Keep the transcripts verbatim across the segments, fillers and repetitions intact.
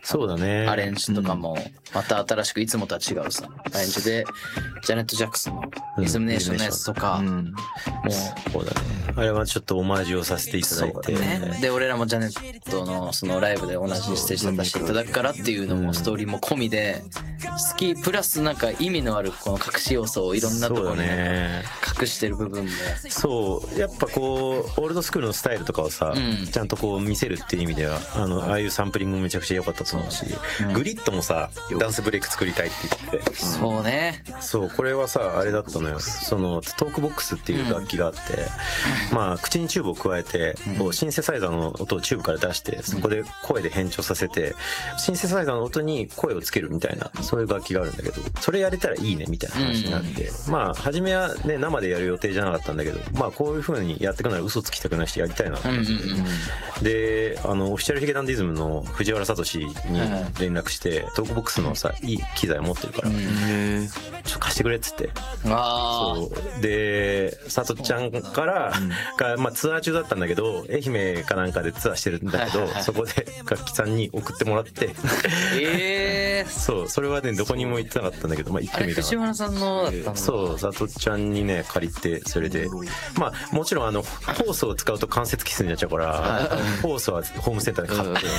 そうだね。 アレンジとかもまた新しくいつもとは違うさアレンジでジャネット・ジャクソンのリズムネーションのやつとか、うん、もうそうだね。あれはちょっとオマージュをさせていただいて、 ね、で俺らもジャネットのそのライブで同じステージで出していただくからっていうのもストーリーも込みで好きプラスなんか意味のあるこの隠し要素をいろんなところに隠してる部分もそうやっぱこうオールドスクールのスタイルとかをさ、うん、ちゃんとこう見せるっていう意味ではあのああいうサンプリングもめちゃくちゃ良かったと思うし、うん、グリッドもさダンスブレイク作りたいって言って、 そうねそうこれはさあれだったのよそのトークボックスっていう楽器があって、うん、まあ口にチューブを加えてこうシンセサイザーの音をチューブから出してそこで声で変調させてシンセサイザーの音に声をつけるみたいなそういう楽器があるんだけどそれやれたらいいねみたいな話になって、うん、まあ初めはね生でやる予定じゃなかったんだけどまあこういう風にやっていくなら嘘つきたくないしやりたいなと思って、うんうんうん、であのオフィシャルヒゲダンディズムの藤原聡に連絡してトークボックスのさいい機材持ってるから、うん、ちょっと貸してくれっつってあそうでさとちゃんから、うんがまあ、ツアー中だったんだけど愛媛かなんかでツアーしてるんだけどそこで楽器さんに送ってもらってえー、 そうそれはねどこにも行ってなかったんだけど、まあ、行ってみた藤原さんのだったんだそうさとちゃんにね借りてそれでまあもちろんあのホースを使うと関節キスになっちゃうからホースはホームセンターで買って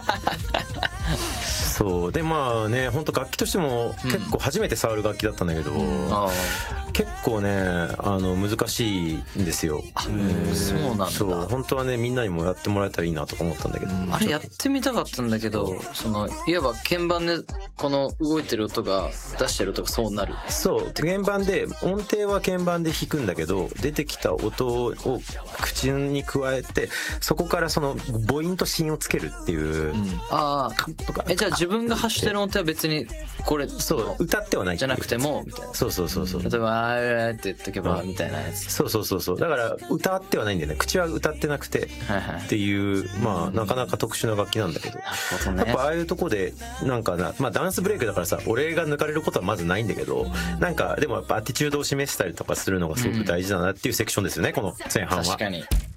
そうでまあね本当楽器としても結構初めて触る楽器だったんだけど、うん、結構ねあの難しいんですよ。 あ、そうなんだ。 そう本当はねみんなにもやってもらえたらいいなとか思ったんだけど、うん、 あれやってみたかったんだけどそのいわば鍵盤でこの動いてる音が出してる音がそうなるそう鍵盤で音程は鍵盤で弾くんだけど出てきた音を口に加えてそこからその母音と子音をつけるっていう、うん、 ああえじゃあ自分が発してる音は別にこれそう歌ってはないじゃなくてもみたいなそうそうそうそう例えばあーって言っとけばみたいなやつそうそうそうそうだから歌ってはないんだよね口は歌ってなくてっていうまあなかなか特殊な楽器なんだけどやっぱああいうとこでなんかなまあダンスブレイクだからさ俺が抜かれることはまずないんだけどなんかでもやっぱアティチュードを示したりとかするのがすごく大事だなっていうセクションですよねこの前半は確かに